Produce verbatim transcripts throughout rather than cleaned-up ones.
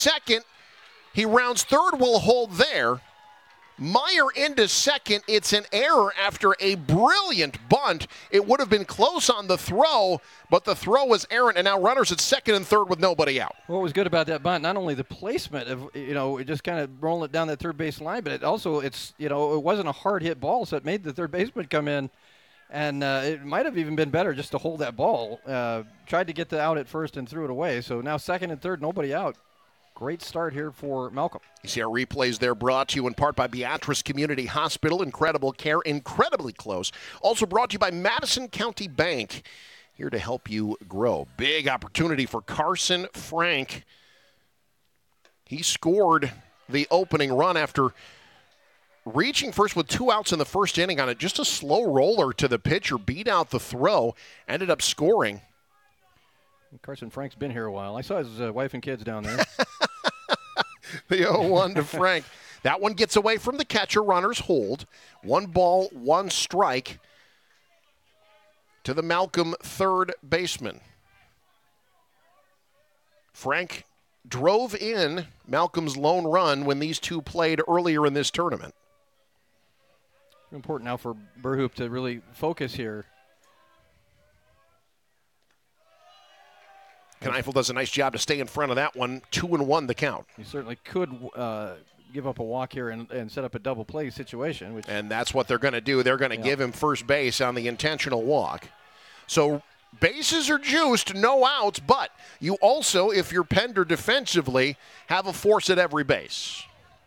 second. He rounds third, will hold there. Meyer into second. It's an error after a brilliant bunt. It would have been close on the throw, but the throw was errant, and now runners at second and third with nobody out. What was good about that bunt, not only the placement of, you know, it just kind of rolling it down that third base line, but it also, it's, you know, it wasn't a hard hit ball, so it made the third baseman come in, and uh, it might have even been better just to hold that ball. Uh, tried to get the out at first and threw it away, so now second and third, nobody out. Great start here for Malcolm. You see our replays there, brought to you in part by Beatrice Community Hospital. Incredible care, incredibly close. Also brought to you by Madison County Bank, here to help you grow. Big opportunity for Carson Frank. He scored the opening run after reaching first with two outs in the first inning on it. Just a slow roller to the pitcher, beat out the throw, ended up scoring. Carson Frank's been here a while. I saw his uh, wife and kids down there. The oh one to Frank. That one gets away from the catcher. Runners hold. One ball, one strike to the Malcolm third baseman. Frank drove in Malcolm's lone run when these two played earlier in this tournament. Important now for Burhoop to really focus here. Kneifel does a nice job to stay in front of that one. Two and one the count. He certainly could uh, give up a walk here and, and set up a double play situation. Which and that's what they're going to do. They're going to yeah. give him first base on the intentional walk. So bases are juiced, no outs, but you also, if you're Pender defensively, have a force at every base.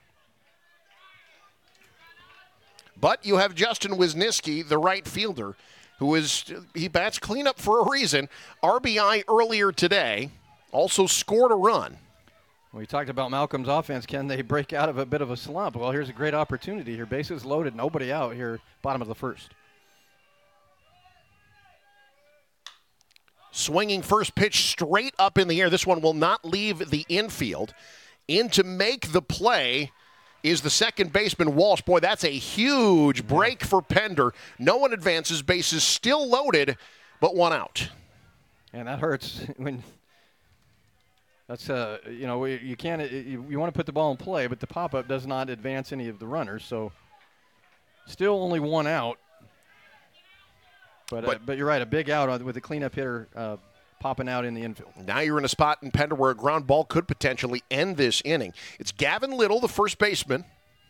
But you have Justin Wisniewski, the right fielder, who is, he bats cleanup for a reason. R B I earlier today, also scored a run. We talked about Malcolm's offense. Can they break out of a bit of a slump? Well, here's a great opportunity here. Bases loaded, nobody out here, bottom of the first. Swinging first pitch straight up in the air. This one will not leave the infield. In to make the play is the second baseman, Walsh. Boy, that's a huge break for Pender. No one advances. Bases still loaded, but one out. And that hurts when that's, uh, you know, you can't, you, you want to put the ball in play, but the pop-up does not advance any of the runners. So still only one out. But, but, uh, but you're right, a big out with a cleanup hitter uh, popping out in the infield. Now you're in a spot in Pender where a ground ball could potentially end this inning. It's Gavin Little, the first baseman.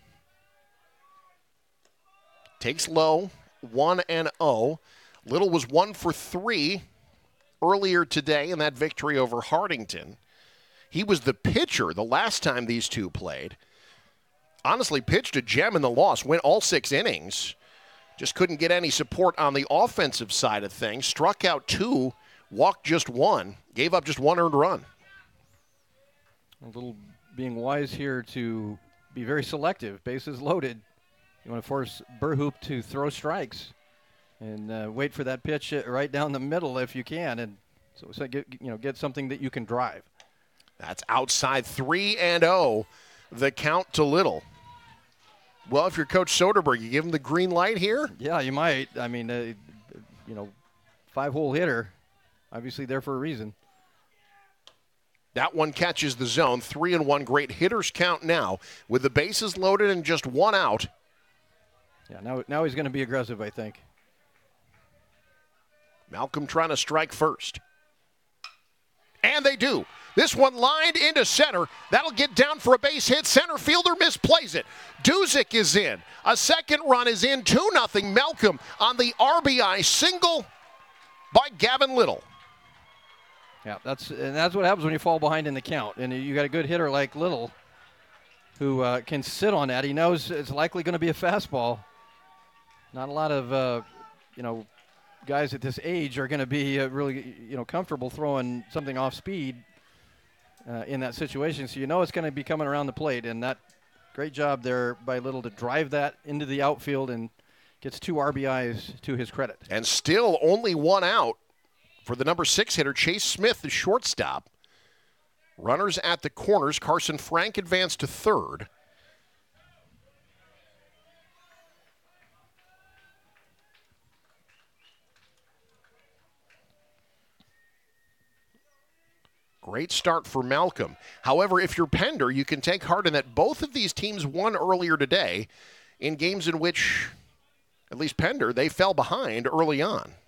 Takes low, one and oh. Little was one for three earlier today in that victory over Hardington. He was the pitcher the last time these two played. Honestly, pitched a gem in the loss, went all six innings. Just couldn't get any support on the offensive side of things. Struck out two, walked just one, gave up just one earned run. A little being wise here to be very selective. Bases loaded. You want to force Burhoop to throw strikes and uh, wait for that pitch right down the middle if you can, and so, so get, you know, get something that you can drive. That's outside three and oh, the count to Little. Well, if you're Coach Soderberg, you give him the green light here? Yeah, you might. I mean, uh, you know, five-hole hitter, obviously there for a reason. That one catches the zone. Three and one, great hitters count now with the bases loaded and just one out. Yeah, now, now he's going to be aggressive, I think. Malcolm trying to strike first. And they do. This one lined into center. That'll get down for a base hit. Center fielder misplays it. Duzick is in. A second run is in. two nothing. Malcolm on the R B I single by Gavin Little. Yeah, that's and that's what happens when you fall behind in the count. And you got a good hitter like Little who uh, can sit on that. He knows it's likely going to be a fastball. Not a lot of, uh, you know, guys at this age are going to be uh, really, you know, comfortable throwing something off speed uh, in that situation. So you know it's going to be coming around the plate, and that great job there by Little to drive that into the outfield and gets two R B Is to his credit. And still only one out for the number six hitter, Chase Smith, the shortstop. Runners at the corners. Carson Frank advanced to third. Great start for Malcolm. However, if you're Pender, you can take heart in that both of these teams won earlier today in games in which, at least Pender, they fell behind early on.